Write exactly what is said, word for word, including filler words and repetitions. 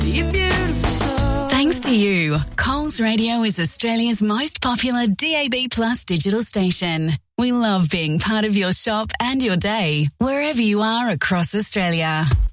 You're beautiful soul. Thanks to you, Coles Radio is Australia's most popular D A B Plus digital station. We love being part of your shop and your day, wherever you are across Australia.